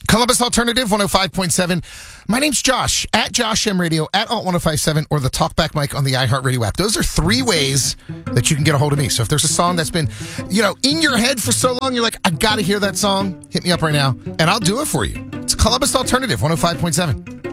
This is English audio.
Columbus Alternative 105.7. My name's Josh, at Josh M Radio, at Alt 1057, or the Talkback mic on the iHeartRadio app. Those are three ways that you can get a hold of me. So if there's a song that's been, in your head for so long, you're like, I got to hear that song, hit me up right now, and I'll do it for you. It's Columbus Alternative 105.7.